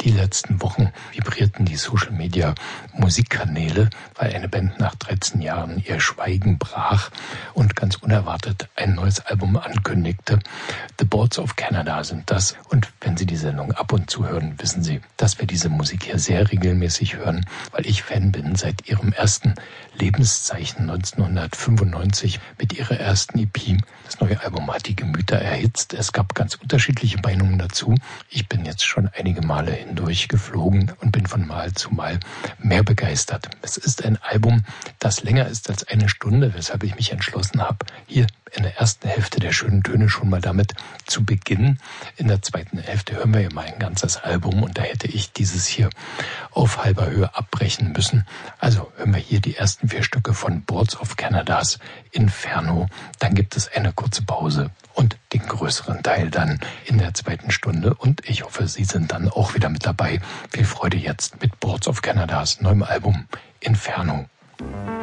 Die letzten Wochen vibrierten die Social-Media-Musikkanäle, weil eine Band nach 13 Jahren ihr Schweigen brach und ganz unerwartet ein neues Album ankündigte. The Boards of Canada sind das. Und wenn Sie die Sendung ab und zu hören, wissen Sie, dass wir diese Musik hier sehr regelmäßig hören, weil ich Fan bin seit ihrem ersten Lebenszeichen 1995 mit ihrer ersten EP. Das neue Album hat die Gemüter erhitzt. Es gab ganz unterschiedliche Meinungen dazu. Ich bin jetzt schon einige Male hindurch geflogen und bin von Mal zu Mal mehr begeistert. Es ist ein Album, das länger ist als eine Stunde, weshalb ich mich entschlossen habe, hier in der ersten Hälfte der schönen Töne schon mal damit zu beginnen. In der zweiten Hälfte hören wir ja mal ein ganzes Album und da hätte ich dieses hier auf halber Höhe abbrechen müssen. Also hören wir hier die ersten 4 Stücke von Boards of Canadas Inferno. Dann gibt es eine kurze Pause und den größeren Teil dann in der zweiten Stunde. Und ich hoffe, Sie sind dann auch wieder mit dabei. Viel Freude jetzt mit Boards of Canadas neuem Album Inferno.